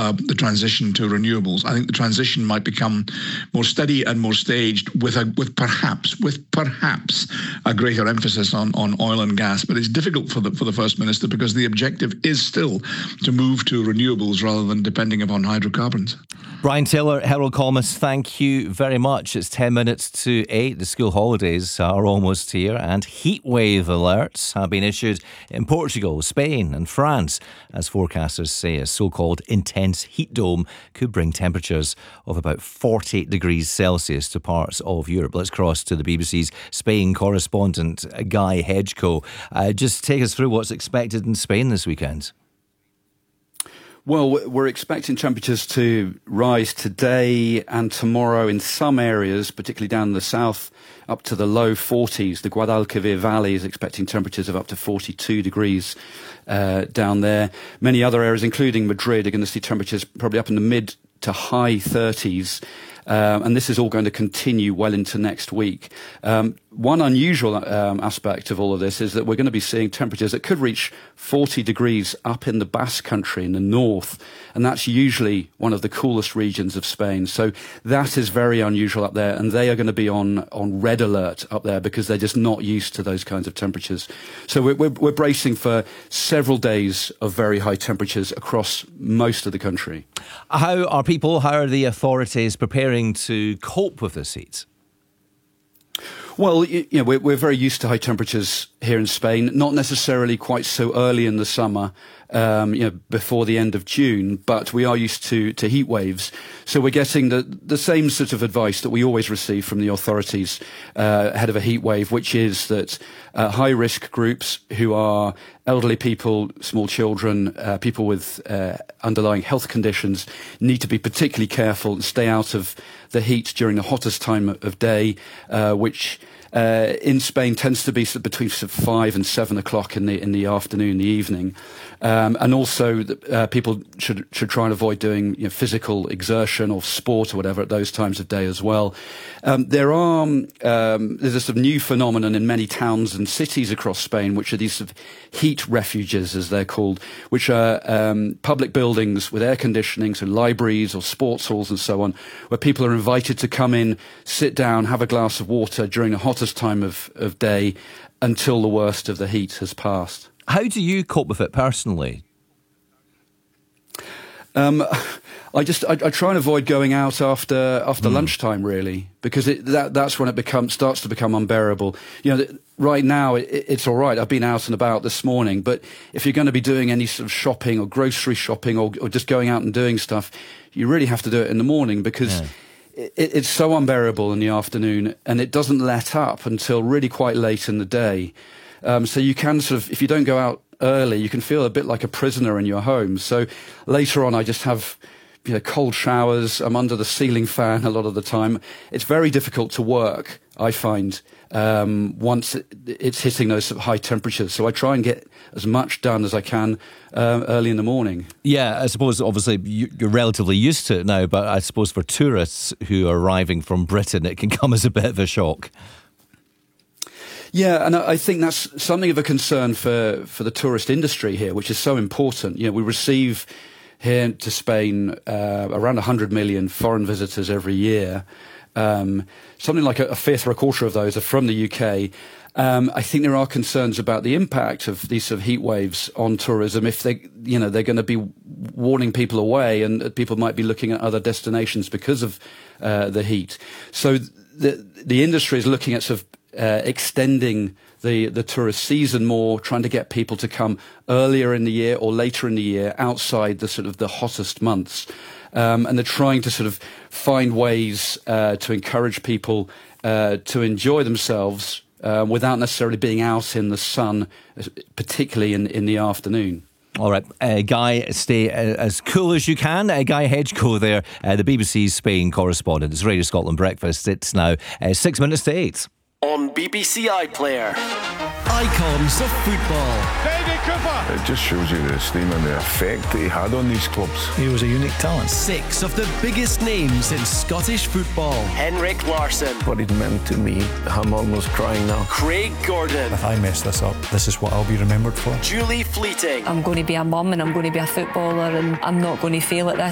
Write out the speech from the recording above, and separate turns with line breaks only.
the transition to renewables. I think the transition might become more steady and more staged with perhaps a greater emphasis on oil and gas. But it's difficult for the First Minister because the objective is still to move to renewables rather than depending upon hydrocarbons.
Brian Taylor, Herald columnist, thank you very much. It's 10 minutes to 8. The school holidays are almost here, and heatwave alerts have been issued in Portugal, Spain and France, as forecasters say a so-called intense heat dome could bring temperatures of about 40 degrees Celsius to parts of Europe. Let's cross to the BBC's Spain correspondent, Guy Hedgecoe. Just take us through what's expected in Spain this weekend.
Well, we're expecting temperatures to rise today and tomorrow in some areas, particularly down in the south, up to the low 40s. The Guadalquivir Valley is expecting temperatures of up to 42 degrees down there. Many other areas, including Madrid, are going to see temperatures probably up in the mid to high 30s. And this is all going to continue well into next week. One unusual aspect of all of this is that we're going to be seeing temperatures that could reach 40 degrees up in the Basque Country in the north, and that's usually one of the coolest regions of Spain. So that is very unusual up there, and they are going to be on red alert up there because they're just not used to those kinds of temperatures. So we're bracing for several days of very high temperatures across most of the country.
How are the authorities preparing to cope with this heat?
Well, we're very used to high temperatures here in Spain, not necessarily quite so early in the summer, before the end of June, but we are used to heat waves. So we're getting the same sort of advice that we always receive from the authorities ahead of a heat wave, which is that high-risk groups who are elderly people, small children, people with underlying health conditions need to be particularly careful and stay out of the heat during the hottest time of day, which in Spain tends to be between 5 and 7 o'clock in the afternoon, the evening. And also people should try and avoid doing physical exertion or sport or whatever at those times of day as well. There's a sort of new phenomenon in many towns and cities across Spain, which are these sort of heat refuges, as they're called, which are public buildings with air conditioning, so libraries or sports halls and so on, where people are invited to come in, sit down, have a glass of water during the hottest time of day until the worst of the heat has passed.
How do you cope with it personally?
I try and avoid going out after lunchtime, really, because that's when it starts to become unbearable. Right now it's all right. I've been out and about this morning, but if you're going to be doing any sort of shopping or grocery shopping or just going out and doing stuff, you really have to do it in the morning because it's so unbearable in the afternoon, and it doesn't let up until really quite late in the day. So you can sort of, if you don't go out early, you can feel a bit like a prisoner in your home. So later on, I just have cold showers. I'm under the ceiling fan a lot of the time. It's very difficult to work, I find, once it's hitting those sort of high temperatures. So I try and get as much done as I can early in the morning. Yeah,
I suppose obviously you're relatively used to it now, but I suppose for tourists who are arriving from Britain, it can come as a bit of a shock.
Yeah, and I think that's something of a concern for the tourist industry here, which is so important. We receive here to Spain around 100 million foreign visitors every year. Something like a fifth or a quarter of those are from the UK. I think there are concerns about the impact of these sort of heat waves on tourism. If they're going to be warning people away, and people might be looking at other destinations because of the heat. So the industry is looking at sort of extending the tourist season more, trying to get people to come earlier in the year or later in the year outside the sort of the hottest months. And they're trying to sort of find ways to encourage people to enjoy themselves without necessarily being out in the sun, particularly in the afternoon.
All right, Guy, stay as cool as you can. Guy Hedgecoe there, the BBC's Spain correspondent. It's Radio Scotland Breakfast. It's now 6 minutes to 8.
On BBC iPlayer. Icons of football.
David Cooper. It just shows you the esteem and the effect that he had on these clubs.
He was a unique talent.
6 of the biggest names in Scottish football. Henrik Larsson.
What it meant to me, I'm almost crying now.
Craig Gordon.
If I mess this up, this is what I'll be remembered for.
Julie Fleeting.
I'm going to be a mum and I'm going to be a footballer and I'm not going to fail at